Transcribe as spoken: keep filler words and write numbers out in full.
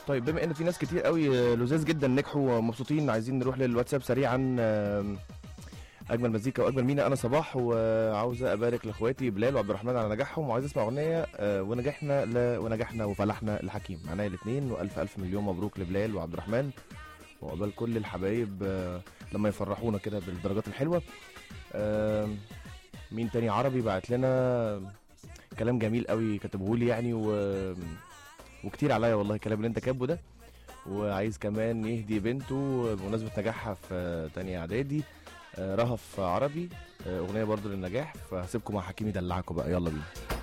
طيب بما ان في ناس كتير قوي لذاذ جدا نجحوا ومبسوطين، عايزين نروح للواتساب سريعا. آم، اجمل مزيكا واجمل مينا، انا صباح وعاوزه ابارك لاخواتي بلال وعبد الرحمن على نجاحهم، وعايز اسمع اغنيه آه، ونجحنا ل... ونجحنا وفلحنا لحكيم. معناها الاثنين، والف الف مليون مبروك لبلال وعبد الرحمن وعقبال كل الحبايب آه، لما يفرحونا كده بالدرجات الحلوه. آم، مين تاني عربي بعت لنا كلام جميل قوي كتبه لي يعني، و... وكتير عليا والله الكلام اللي انت كاتبه ده. وعايز كمان يهدي بنته بمناسبه نجاحها في تانية اعدادي، آه، رهف عربي، آه، اغنيه برضو للنجاح. فهسيبكم مع حكيم يدلعكم بقى، يلا بينا.